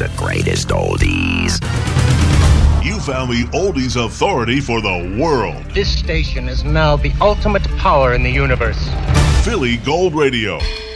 the greatest oldies. You found the oldies authority for the world. This station is now the ultimate power in the universe. Philly Gold Radio.